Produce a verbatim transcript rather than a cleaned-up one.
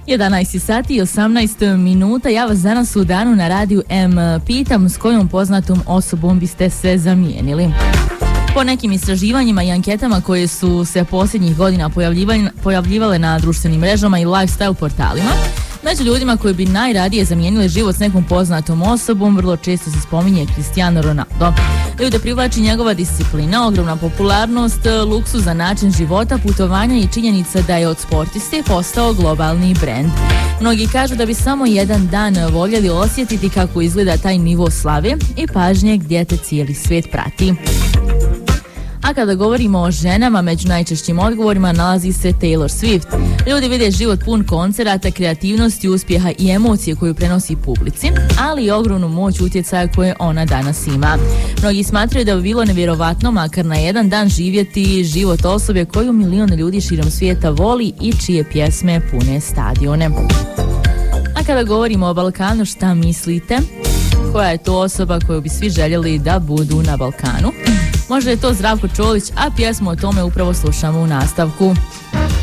jedanaest sati i osamnaest minuta. Ja vas danas u danu na radiju M pitam s kojom poznatom osobom biste se zamijenili. Po nekim istraživanjima i anketama koje su se posljednjih godina pojavljivale, pojavljivale na društvenim mrežama i lifestyle portalima, među ljudima koji bi najradije zamijenili život s nekom poznatom osobom vrlo često se spominje Cristiano Ronaldo. Ljude privlači njegova disciplina, ogromna popularnost, luksuzan način života, putovanja i činjenica da je od sportiste postao globalni brend. Mnogi kažu da bi samo jedan dan voljeli osjetiti kako izgleda taj nivo slave i pažnje gdje te cijeli svijet prati. A kada govorimo o ženama, među najčešćim odgovorima nalazi se Taylor Swift. Ljudi vide život pun koncerata, kreativnosti, uspjeha i emocije koju prenosi publici, ali i ogromnu moć utjecaja koje ona danas ima. Mnogi smatraju da bi bilo nevjerovatno makar na jedan dan živjeti život osobe koju milion ljudi širom svijeta voli i čije pjesme pune stadione. A kada govorimo o Balkanu, šta mislite? Koja je to osoba koju bi svi željeli da budu na Balkanu? Možda je to Zdravko Čolić, a pjesmu o tome upravo slušamo u nastavku.